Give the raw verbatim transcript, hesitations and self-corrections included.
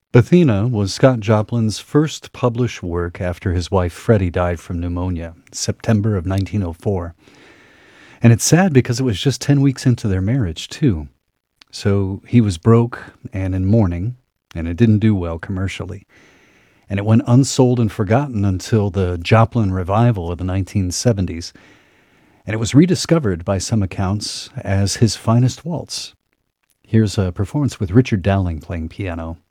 Athena was Scott Joplin's first published work after his wife Freddie died from pneumonia, September of nineteen oh four. And it's sad because it was just ten weeks into their marriage, too. So he was broke and in mourning, and it didn't do well commercially. And it went unsold and forgotten until the Joplin revival of the nineteen seventies. And it was rediscovered by some accounts as his finest waltz. Here's a performance with Richard Dowling playing piano.